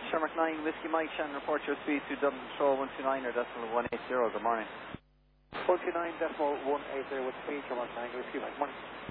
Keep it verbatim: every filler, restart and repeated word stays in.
Shamrock nine, Whiskey Mike, Shannon, report your speed to Dublin Show one two nine or decimal one eight zero, good morning. one two nine decimal one eight zero with speed, Shamrock nine, Whiskey Mike, morning.